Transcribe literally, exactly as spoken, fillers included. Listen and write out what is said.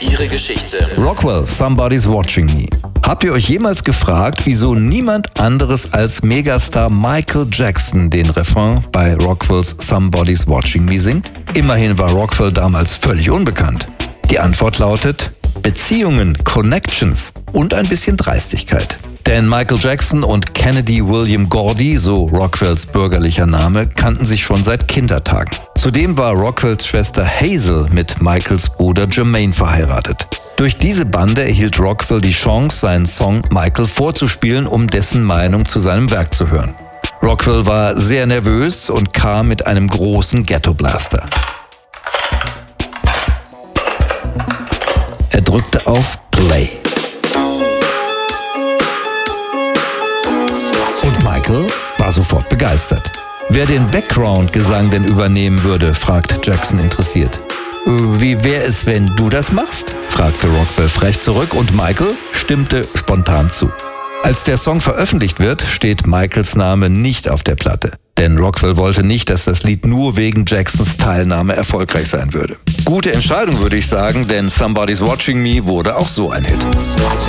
Ihre Geschichte. Rockwell, Somebody's Watching Me. Habt ihr euch jemals gefragt, wieso niemand anderes als Megastar Michael Jackson den Refrain bei Rockwells Somebody's Watching Me singt? Immerhin war Rockwell damals völlig unbekannt. Die Antwort lautet Beziehungen, Connections und ein bisschen Dreistigkeit. Denn Michael Jackson und Kennedy William Gordy, so Rockwells bürgerlicher Name, kannten sich schon seit Kindertagen. Zudem war Rockwells Schwester Hazel mit Michaels Bruder Jermaine verheiratet. Durch diese Bande erhielt Rockwell die Chance, seinen Song Michael vorzuspielen, um dessen Meinung zu seinem Werk zu hören. Rockwell war sehr nervös und kam mit einem großen Ghetto-Blaster. Er drückte auf Play. Und Michael war sofort begeistert. Wer den Background-Gesang denn übernehmen würde, fragt Jackson interessiert. Wie wäre es, wenn du das machst? Fragte Rockwell frech zurück und Michael stimmte spontan zu. Als der Song veröffentlicht wird, steht Michaels Name nicht auf der Platte. Denn Rockwell wollte nicht, dass das Lied nur wegen Jacksons Teilnahme erfolgreich sein würde. Gute Entscheidung, würde ich sagen, denn Somebody's Watching Me wurde auch so ein Hit.